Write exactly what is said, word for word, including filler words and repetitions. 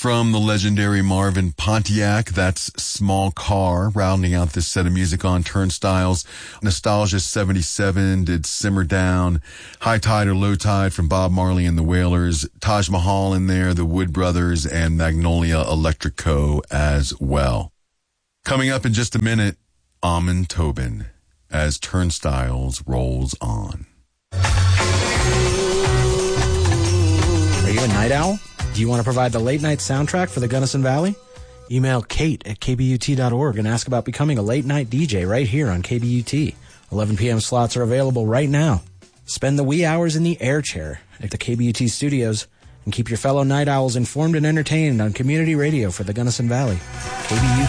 from the legendary Marvin Pontiac. That's Small Car, rounding out this set of music on Turnstiles. Nostalgia seventy-seven did Simmer Down. High Tide or Low Tide from Bob Marley and the Wailers. Taj Mahal in there, the Wood Brothers, and Magnolia Electric Co. as well. Coming up in just a minute, Amon Tobin as Turnstiles rolls on. Are you a night owl? Do you want to provide the late night soundtrack for the Gunnison Valley? Email Kate at k b u t dot org and ask about becoming a late night D J right here on K B U T. eleven p.m. slots are available right now. Spend the wee hours in the air chair at the K B U T studios and keep your fellow night owls informed and entertained on community radio for the Gunnison Valley. K B U T.